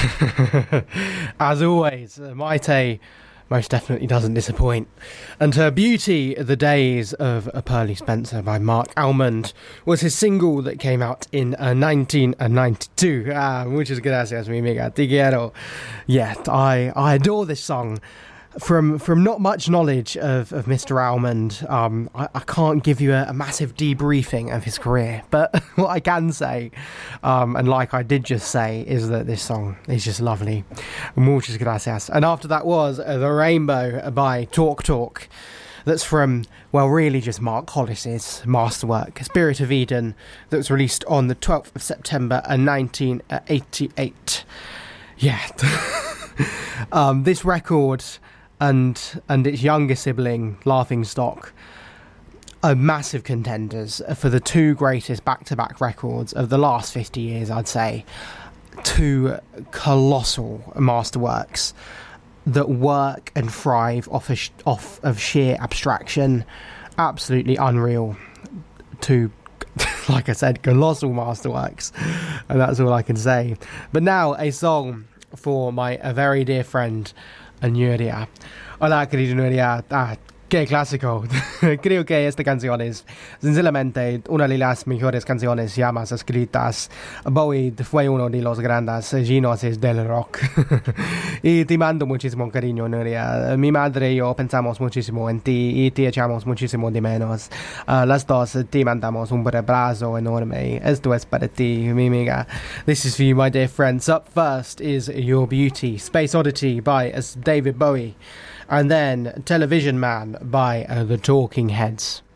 As always, Maite most definitely doesn't disappoint. And her Beauty, The Days of Pearly Spencer by Mark Almond was his single that came out in 1992. Muchas gracias, mi amiga. Te quiero. Yeah, I adore this song. From not much knowledge of Mr. Almond, I can't give you a massive debriefing of his career, but what I can say, and like I did just say, is that this song is just lovely. Muchas gracias. And after that was The Rainbow by Talk Talk. That's from, well, really just Mark Hollis's masterwork, Spirit of Eden, that was released on the 12th of September 1988. Yeah. This record and its younger sibling, Laughingstock, are massive contenders for the two greatest back-to-back records of the last 50 years, I'd say. Two colossal masterworks that work and thrive off of sheer abstraction. Absolutely unreal. Two, like I said, colossal masterworks. And that's all I can say. But now, a song for my very dear friend, Nuria. Hola, querido Nuria. Qué clásico. Creo que esta canción es sencillamente una de las mejores canciones llamadas escritas. Bowie fue uno de los grandes genios del rock. Y te mando muchísimo cariño, Nuria. Mi madre y yo pensamos muchísimo en ti y te echamos muchísimo de menos. Las dos te mandamos un abrazo enorme. Esto es para ti, mi amiga. This is for you, my dear friends. Up first is Your Beauty, Space Oddity by David Bowie. And then Television Man by The Talking Heads.